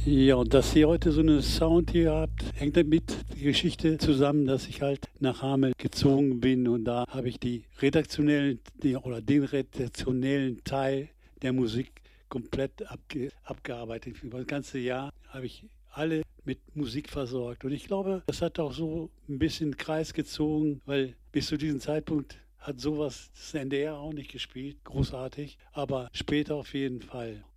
Ja, und dass ihr heute so 'ne Sound hier habt, hängt damit die Geschichte zusammen, dass ich halt nach Hameln gezogen bin und da habe ich den redaktionellen Teil der Musik komplett abgearbeitet. Über das ganze Jahr habe ich alle mit Musik versorgt und ich glaube, das hat auch so 'n bisschen Kreis gezogen, weil bis zu diesem Zeitpunkt hat so was das NDR auch nicht gespielt, großartig, aber später auf jeden Fall.